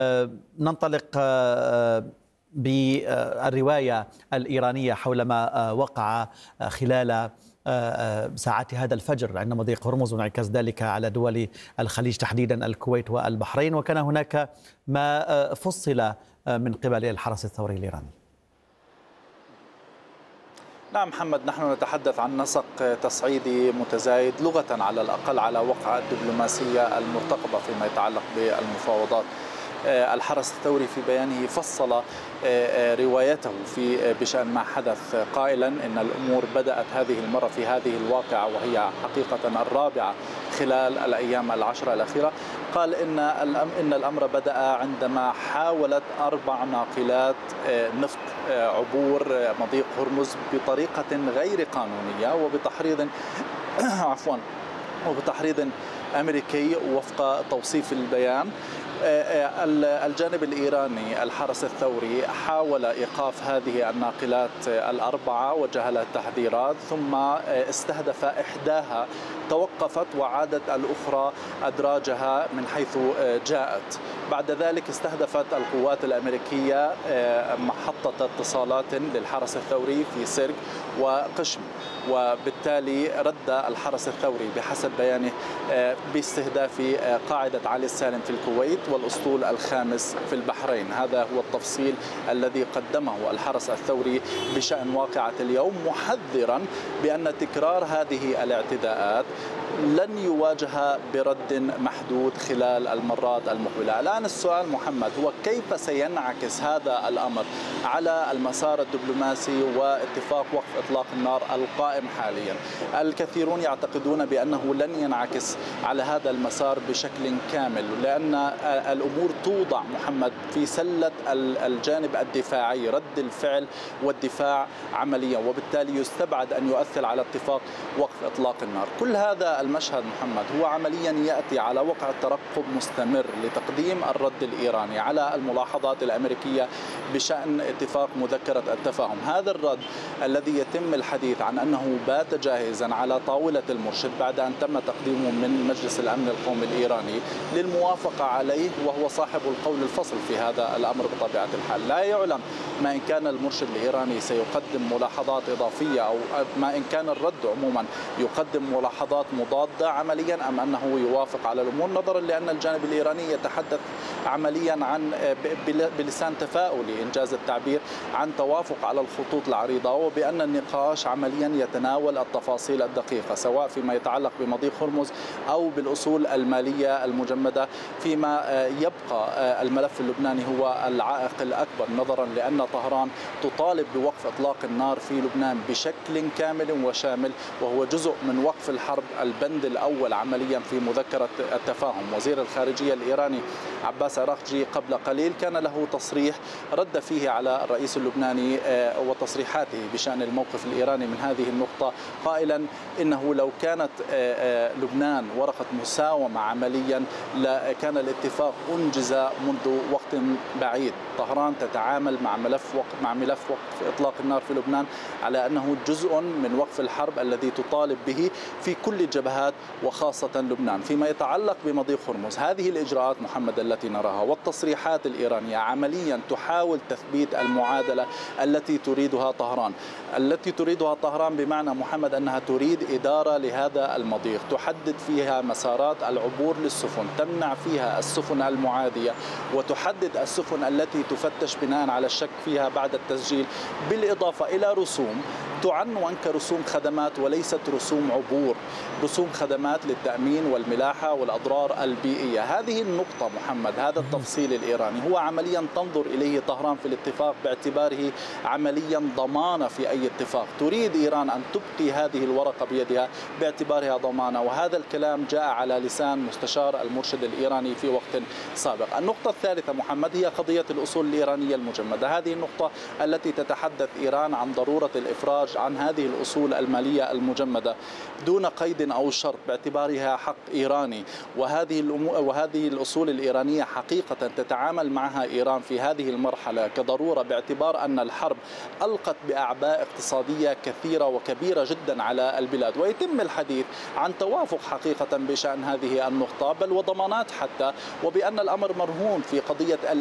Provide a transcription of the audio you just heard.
ننطلق بالرواية الإيرانية حول ما وقع خلال ساعات هذا الفجر عند مضيق هرمز، وانعكاس ذلك على دول الخليج تحديدا الكويت والبحرين. وكان هناك ما فصل من قبل الحرس الثوري الإيراني. نعم محمد، نحن نتحدث عن نسق تصعيدي متزايد لغة على الأقل على وقع الدبلوماسية المرتقبة فيما يتعلق بالمفاوضات. الحرس الثوري في بيانه فصل روايته بشأن ما حدث، قائلا إن الأمور بدأت هذه المرة في هذه الواقعة، وهي حقيقة الرابعة خلال الأيام العشرة الأخيرة. قال إن الأمر بدأ عندما حاولت 4 ناقلات نفط عبور مضيق هرمز بطريقة غير قانونية وبتحريض أمريكي وفق توصيف البيان. الجانب الإيراني الحرس الثوري حاول إيقاف هذه الناقلات ال4، وجه لها التحذيرات، ثم استهدف إحداها، توقفت وعادت الأخرى أدراجها من حيث جاءت. بعد ذلك استهدفت القوات الأمريكية محطة اتصالات للحرس الثوري في سرج وقشم، وبالتالي رد الحرس الثوري بحسب بيانه باستهداف قاعدة علي السالم في الكويت والأسطول الخامس في البحرين. هذا هو التفصيل الذي قدمه الحرس الثوري بشأن واقعة اليوم، محذرا بأن تكرار هذه الاعتداءات لن يواجه برد محدود خلال المرات المقبلة. الآن السؤال محمد هو كيف سينعكس هذا الأمر على المسار الدبلوماسي واتفاق وقف إطلاق النار القائم حاليا؟ الكثيرون يعتقدون بأنه لن ينعكس على هذا المسار بشكل كامل، لأن الأمور توضع محمد في سلة الجانب الدفاعي، رد الفعل والدفاع عمليا، وبالتالي يستبعد أن يؤثر على اتفاق وقف إطلاق النار. كل هذا المشهد محمد هو عمليا يأتي على وقع ترقب مستمر لتقديم الرد الإيراني على الملاحظات الأمريكية بشأن اتفاق مذكرة التفاهم. هذا الرد الذي يتم الحديث عن أنه بات جاهزا على طاولة المرشد بعد أن تم تقديمه من مجلس الأمن القومي الإيراني للموافقة عليه، وهو صاحب القول الفصل في هذا الأمر بطبيعة الحال. لا يعلم ما إن كان المرشد الإيراني سيقدم ملاحظات إضافية، أو ما إن كان الرد عموما يقدم ملاحظات مضادة عمليا، أم أنه يوافق على الأمور، نظرا لأن الجانب الإيراني يتحدث عمليا عن بلسان تفاؤلي إنجاز التعبير عن توافق على الخطوط العريضة، وبأن النقاش عمليا يتناول التفاصيل الدقيقة سواء فيما يتعلق بمضيق هرمز أو بالأصول المالية المجمدة، فيما يبقى الملف اللبناني هو العائق الأكبر، نظرا لأن طهران تطالب بوقف إطلاق النار في لبنان بشكل كامل وشامل، وهو جزء من وقف الحرب، البند الأول عمليا في مذكرة التفاهم. وزير الخارجية الإيراني عباس عراقجي قبل قليل كان له تصريح رد فيه على الرئيس اللبناني وتصريحاته بشأن الموقف الإيراني من هذه النقطة، قائلا إنه لو كانت لبنان ورقة مساومة عمليا لكان الاتفاق أنجز منذ وقت بعيد. طهران تتعامل مع ملف وقف إطلاق النار في لبنان على أنه جزء من وقف الحرب الذي تطالب به في كل الجبهات وخاصة لبنان. فيما يتعلق بمضيق هرمز، هذه الإجراءات محمد التي نراها والتصريحات الإيرانية عمليا تحاول تثبيت المعادلة التي تريدها طهران بمعنى محمد أنها تريد إدارة لهذا المضيق، تحدد فيها مسارات العبور للسفن، تمنع فيها السفن المعادية، وتحدد السفن التي تفتش بناء على الشك فيها بعد التسجيل، بالإضافة إلى رسوم تعنون كرسوم خدمات وليست رسوم عبور، رسوم خدمات للتأمين والملاحة والأضرار البيئية. هذه النقطة محمد، هذا التفصيل الإيراني هو عمليا تنظر إليه طهران في الاتفاق باعتباره عمليا ضمانة في أي اتفاق. تريد إيران أن تبقي هذه الورقة بيدها باعتبارها ضمانة، وهذا الكلام جاء على لسان مستشار المرشد الإيراني في وقت سابق. النقطة الثالثة محمد هي قضية الأصول الإيرانية المجمدة. هذه النقطة التي تتحدث إيران عن ضرورة الإفراج الإفراج عن هذه الأصول المالية المجمدة دون قيد أو شرط باعتبارها حق إيراني، وهذه الأصول الإيرانية حقيقة تتعامل معها إيران في هذه المرحلة كضرورة، باعتبار أن الحرب ألقت بأعباء اقتصادية كثيرة وكبيرة جدا على البلاد، ويتم الحديث عن توافق حقيقة بشأن هذه النقطة بل وضمانات حتى، وبأن الأمر مرهون في قضية